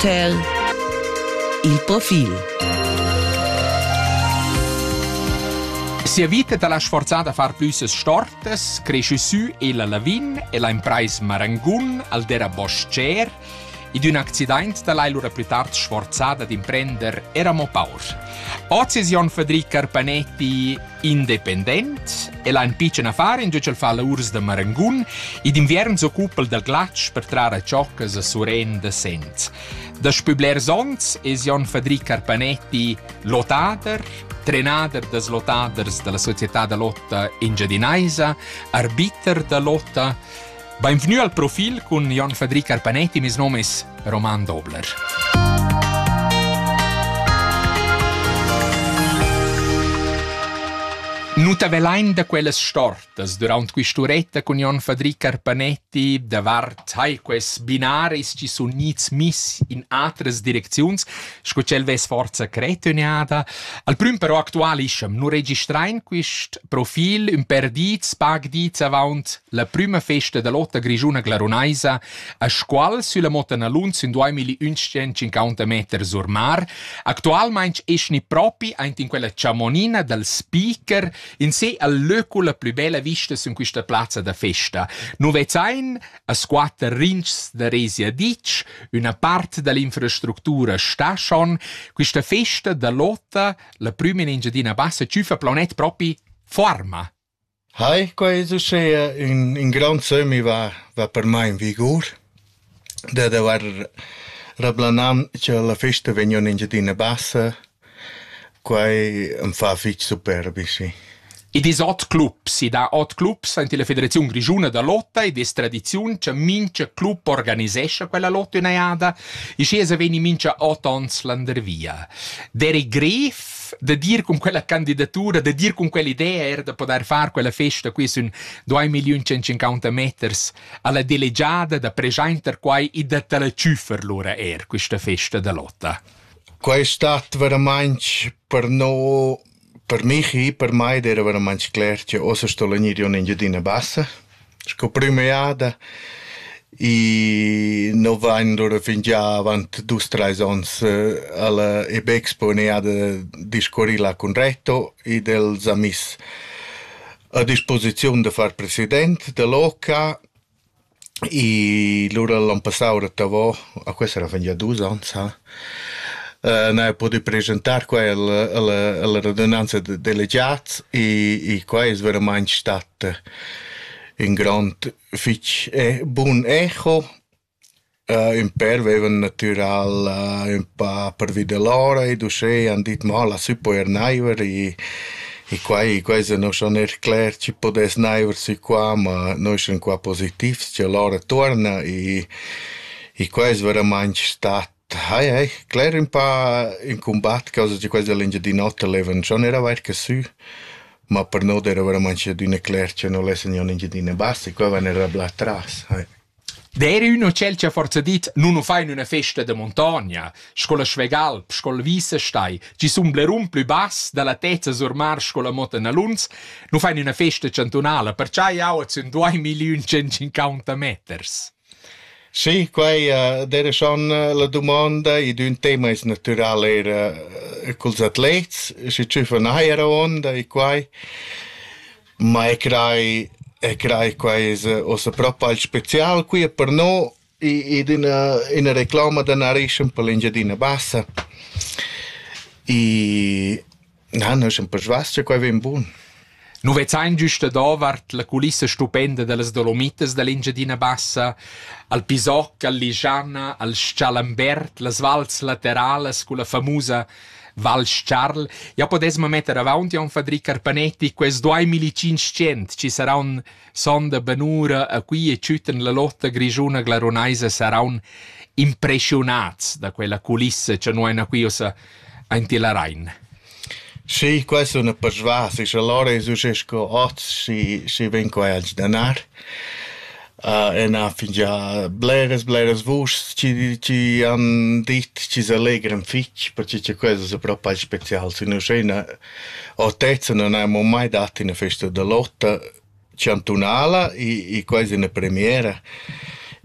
Inter il profil. Si vita te l'ha sforzata a far plus stortes, cresce su e la lavin e la imprais Marangun al dera Boscher e d'un accident te l'ha lura più tard sforzata ad imprender eramo paur. Oggi è Jon Federic Carpanetti independent e l'ha in piccia a fare in giù fa la urs de Marangun e d'invierno s'occupa del glatsch per trarre ciocches a suren de sent. Da spübler sons è Jon Federic Carpanetti lotader, trenader des lotaders della società de lotta Engiadinaisa, arbiter de lotta. Benvenuti al profil con Jon Federic Carpanetti, mis nome è Roman Dobler. Nuta velain da quelles stortas durant quist'uretta con Jon Federic Carpanetti davart quels binaris ci sun nits miss in altres direcziuns, scocel ves forza cretoniada. Al prüm però actual ischem nu registrain quist profil un per dits pag dits avant la prima festa de lotta grigiuna glarunaisa a squal sulla motana lunz in 2150 meter sur mar. Actualmein esni propi aint in quella ciamonina del speaker in sé all'öco la più bella vista su questa piazza da festa. Nu vezain a squatter rincs da Resia Ditch, una parte dell'infrastruttura sta schon, questa festa da lotta, la prima in Engiadina Bassa, ciufa planet propi forma. Hai, questo è un gran semi va per me in vigor. Da var rablanam che la festa vegna in Engiadina Bassa, quai am fa fitch superbi, sì. E des hot clubs, da hot clubs anche la Federazione Grigiuna da lotta e des tradizioni che mince club organisesce quella lotta in aiada e scesa veni mince hot ons landervia. Dere gref da dir con quella candidatura, da dir con quell'idea era da poter fare quella festa qui su 2.150 meters alla deleggiata da presenter quai e da te la ciufer l'ora questa festa da lotta. Qua è stato veramente per noi, per me e per me era veramente chiaro che ossa sto venire in Engiadina Bassa. Scoprimiada e non vanno fin già avanti 2-3 anni alla Ebexpo neada discorrila con retto e del Zamis a disposizione di far presidente dell'OCA e loro l'hanno passato a questo era fin già 2 anni. Noi potuto presentare qua alla radunanza di delegati e qua è veramente stato un grande buon eco. Un per aveva natural un po' per vide l'ora e dusce hanno detto ma la si può ernaiver e qua non sono chiaro ci potesse naiversi qua ma noi siamo qua positivi che l'ora torna e qua è veramente stato claro un po' in combatto causa di questa legge di notte leven non era vero che su ma per noi era veramente di una chiaro che non l'essere in Engiadina Bassa e qua venne atrás. Dere uno celcia forza dit non fai una festa de montagna, scola Schwegalp, scola Wiesenstein, ci sun blerum più bass dalla tezza sur mar scola Motana Lunz, non fai una festa cantonale, perciò jau sun 2.150 meters. Sì, qua era schon la domanda e un tema è naturale era con gli atleti, si c'è una aera onda e qua ma è qua è ossa proprio speciale qui per noi e in reclama da narisce per l'Engiadina Bassa e noi siamo per svascia qua è buon. Nu vezain giusto da vart la culissa stupenda delle Dolomites dell'Engiadina Bassa, al Pisoc, al Ligiana, al Scialambert, le valls laterales con la famosa Val Sciarl. Ja potesmo mettere avanti Jon Federic Carpanetti quels 2.500. Ci sarà un sonda benura a qui e ciuten la lotta grigiuna glaronaisa saranno impressionati da quella culissa che noi qui osa anti la Rhein. Sì, questo è una persuasione, allora si viene qua a denaro e na fin già bleres vus ci han dit ci s'allegran fitch perché c'è questo è proprio speciale, se non c'è a Tezza non abbiamo mai dato una festa da lotta cantonale e quasi una premiera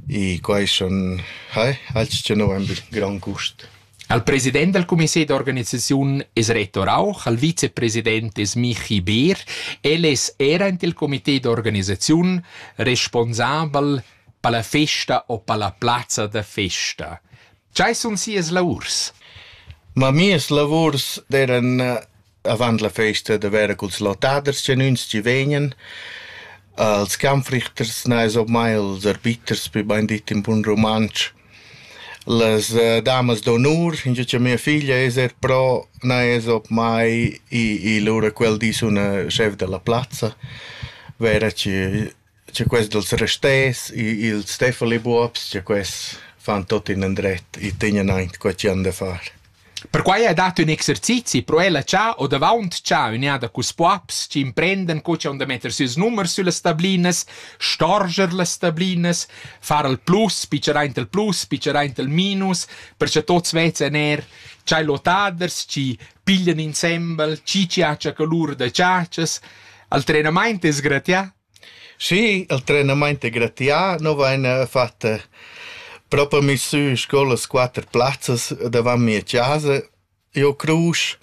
E quai schon, als che no ein gran gust. Al president del Comitè d'Organizzazione es Reto Rauch, al vicepresident es Michi Beer, era in il Comitè d'Organizzazione responsabel per la festa o per la plaza de festa. Già son sies lavurs? Ma mies lavurs eren avant la festa de vera culs lotaders che nuns ci venien, als Kampfrichters nais ob mai els arbiters pi bain dit in bun romansch. Les dames d'onur, inge che mia figlia es pro nais ob mai i lura quel dis una chef de la plaza, vera che quest dels restes il Stefali Buops, che quest fan tot in andret i tegnan aint qua ci han da far. Per quai ha dato un exercizi, pro ella c'ha o davant c'ha uniada cus puaps, ci imprenden co c'ha da metter sus numers sulle stablines, storger le stablines, far il plus, piceraint il plus, piceraint il minus, perché tots vezza c'hai lotaders, ci piglian ensemble, ci ha calur de ciacias, al trenament es gratia? Sì, il trenament è gratia, no vain fatta proprio mi su scolas 4 plazzas davanti mia casa, io crus,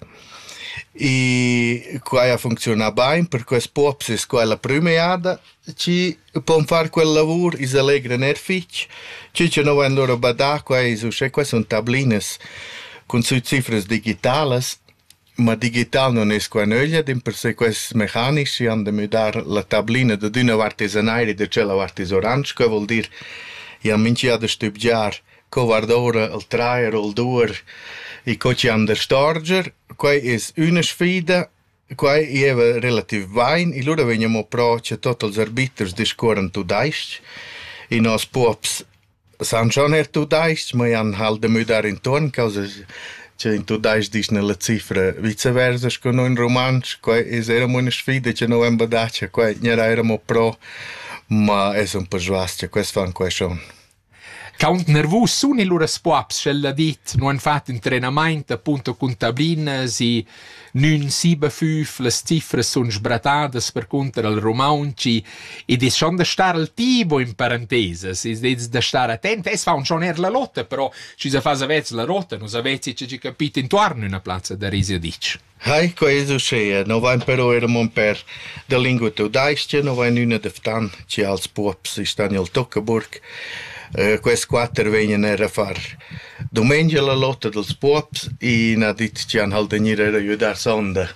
e qua ha funzionato bene, perché spops è quella premiata, ci può fare quel lavoro, is allegra ner fitch, ci non vanno loro badà, qua sono tabline con sue cifre digitali, ma digital non è qua noglia, per se questi meccanici hanno da mudare la tablina da una parte è nera e dall'altra parte è orange, che vuol dire ja minci ha da studiar co vardora il traier o il duer e co ci han da storger, quai es una sfida, quai eva relativ bain, e lura veniamo pro che tot els arbiters discorren tu daist, e nos puops san schon tu daist, ma han halt da mudar intorn, causa che in tu daist dis nella cifra viceversa, con un romansch, quai es eramo una sfida che no hem badacia, quai nera eramo pro, ma es un po' svastia, questo fan quai schon. Count nervus sun i lura spuaps, schella dit, nu han fatto entrenament appunto con tablines e nun 7-5, le cifre sun sbratadas per contra il romanci ed es schon da star al tipo in parenteses, es da star attent, es fa schon la lotta, però ci sa fa savez la rotta, non savez ci capito intorno una plaza da Risia Dic. Questo c'è, non va però eramo per la lingua tedesca, non va una deftan, ci als puops stanno al Toccaburg. Questi 4 vengono a fare domenica la lotta dels puops e hanno detto che hanno halt venire a aiutare sonda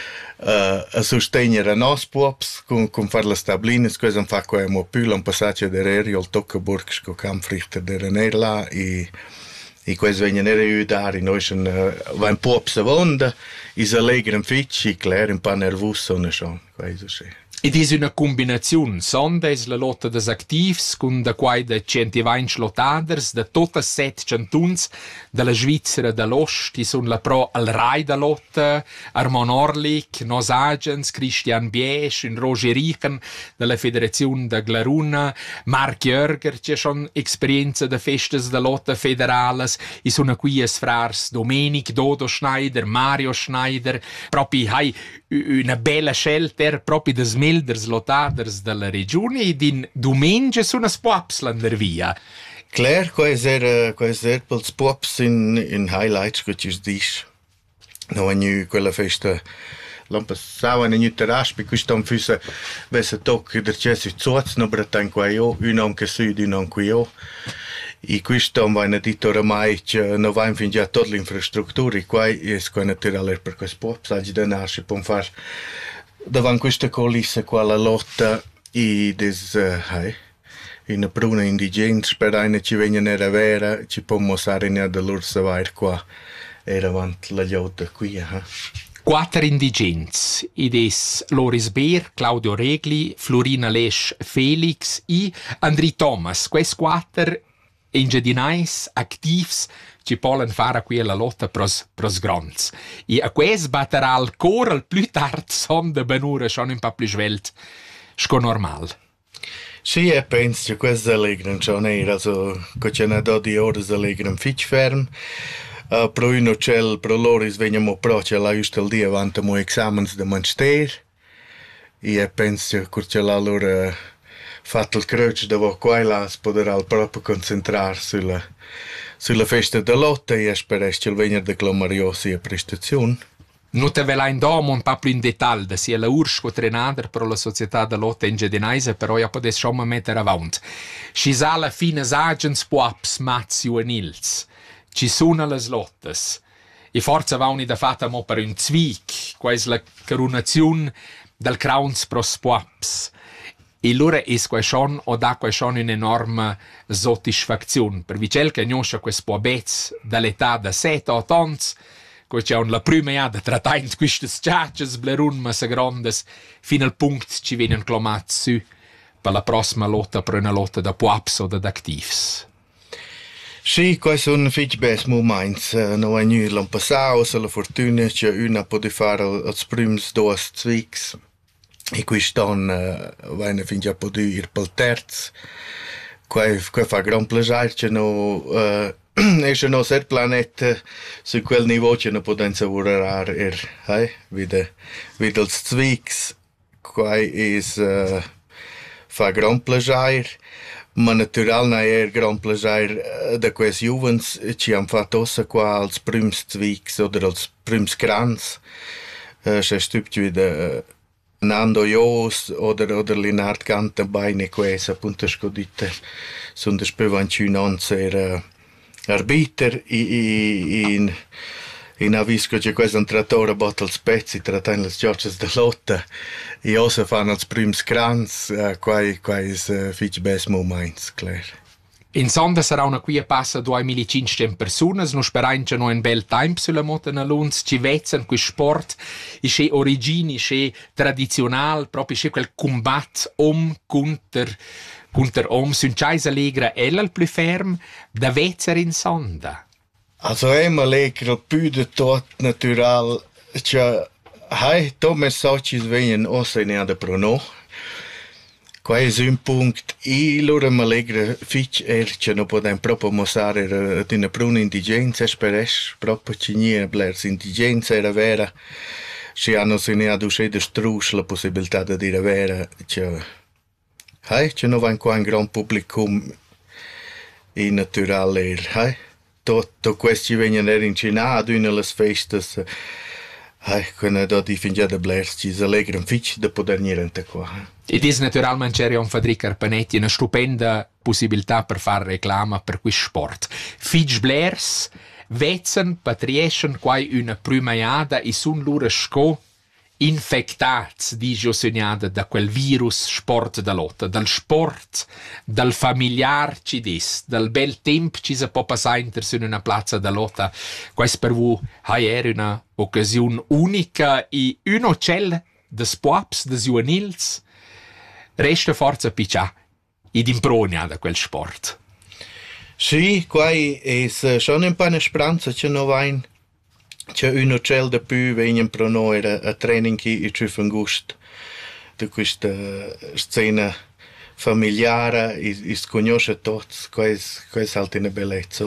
a sostenere nos puops con fare le stabline, questo fa qua mo più un passaggio dell'aereo al Toccaburg con Kampfrichter della là e questo vengono a aiutare, noi vanno puops a vonda e si allegano fitch e claro un po' nervosi sono schon, questo c'è. Ed es una combinazione, sonda es la lotta des activs, con da quai de 120 lotaders, de totes 7 cantuns, de la Svizzera de l'Ost, qui sun la pro al Rai da lotta, Armand Orlik, nos agents, Christian Biesch, in Roger Riechen, de la Federazione de Glaruna, Marc Jörger, c'è schon esperienza de festes de lotta federales, i sun qui es frars Domenic, Dodo Schneider, Mario Schneider, proprio hai una bella scelta, proprio des milders lotaders della regione ed in domenica sono spuaps l'andar via. Claire, questo era pels puops in highlights che ci dici. No, quella festa l'anno passato in ogni terraspi, questo è un fuso vesse tocchi del cesso zuoz, no bratan qua io, un anche sud, un anche io. E questo è un detto oramai che non va in fin già tutta l'infrastruttura, e qua è naturale per questo puops, oggi denaro si può fare davanti questa colissa qua la lotta e in pruna indigenti sperare ci vengono a vera ci può mostrare ne da loro savoir qua era avanti la lotta qui 4 indigents ed es Loris Beer, Claudio Regli, Florina Lesch, Felix e Andri Thomas. Questi 4 ingedinais activs ci pollen fare qui la lotta pros grons. E a quest batterà ancora al più tard son de benura schon un po' più svelt, sco normal. Sì, penso che questo allegran schon also che c'è una 12 ore allegran fitch ferm. Pro uno c'è pro loro sveniamo pro c'è la giusto il dia avanti mo examens de manster. E penso che c'è la loro fatto il croce da quella potrà proprio concentrare sulla festa della lotta e spero che il venerdì de Clomario sia prestazione. Non te velà in domo un po' più in dettaglio, sia la Ursco trenader per la società de lotta in Gedenaise, però io potessi schon mettere avanti. Ci sono fine agens puaps mazzi juvenils, ci sono le lottas, e forza vauni da fatta mo per un zwick, quasi la coronazione del crowns pros puaps. E allora è schon o da schon un'enorme soddisfazione, per vicel che conosce questo puabez dall'età da 7-8 anni, c'è la prima iada trattando queste sciacce blerun ma se grandes fino al punto ci vengono clamati su per la prossima lotta per una lotta da puaps o da activs. Sì, questi sono fitch best momenti. Non è nulla l'anno passato, se la fortuna che una può fare als prims dos zwicks e quest'anno viene fin già potuto ir pel terz. Qua fa gran piacere che no esce no ser planet su quel niveau che non possiamo lavorare vide als zwicks. Qua fa gran piacere. Ma natural na gran piacere da questi juvens ci hanno fatto ossa qua als prims zwicks oder als prims crans. C'è stupid wieder Nando Jos oder Linard Gantenbeine questa appunto scodite sono spevanciun anzer arbiter in avisco che questo un trattore bottle spezzi trattando le giorge da lotta e osa fanno als prims crans quais fitch best moments clar. In sonda sarà una qui passa 2500 persone, non sperain no un bel time sulla moto na Lunz, ci vezzan quel sport, c'è origini, c'è tradizional, proprio c'è quel combat contro sun c'hai allegra el più ferm da vezzer in sonda. Also allegra più de tot natural, cioè to messaggi vengono ossa in ada prono. Qua è un punto e loro mi allegra fitch che non possiamo proprio mostrare di una pruna indigenza speres proprio ci nie blers indigenza era vera ci hanno segnato uscire strus la possibilità di dire vera che non va qua un gran pubblico in naturale tutto questi vengono incinato in le feste quando da di fingià da blers ci allegra fitch da poter niente qua. Ed è naturalmente c'è un Federico Carpanetti una stupenda possibilità per fare reclama per questo sport. Fitch blers vezzan patrieschen quai una primaiada e sun loro sco infectats digio segnada da quel virus sport da lotta, dal sport, dal familiar ci dis, dal bel tempo ci si può passare in una piazza da lotta. Questo per voi è una occasione unica e un ocel des puaps, des juvenils, resta forza piccia ed improgna da quel sport. Sì, qua è schon un po' una speranza che non va in c'è un uccello da più vengono per noi a training che ci fa gusto di questa scena familiare e si conosce tutti questa è altra una bellezza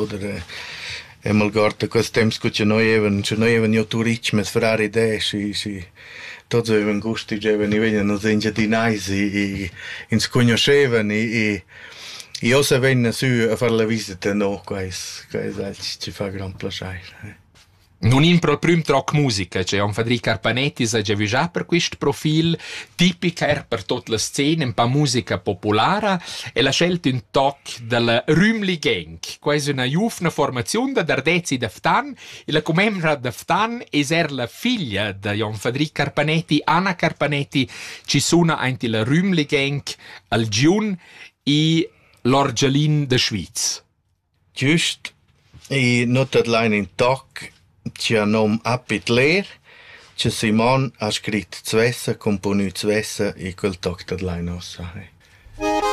e malgrado questo tempo che noi avevamo io turismo sfrare idee tutti avevano gusto e venivano in giardinai e si conoscevano e io se vengo su a fare la visita no questo ci fa gran piacere. Non impro il primo troc musica, c'è un Federico Carpanetti sa già già per questo profil tipico per tutte le scene, un po' musica popolare e la scelta un toc della Rümli Gang, quasi una giovane formazione da Dardezzi d'Aftan e la commemora d'Aftan è la figlia di Jon Federico Carpanetti, Anna Carpanetti, ci sono anche la Rümli Gang al Giun e l'Orgelin de Schweiz. Giusto, e not allein in toc c'è un nome Apitler, c'è Simon ha scritto Zvessa, componito Zvessa e quel tocca da là in ossa.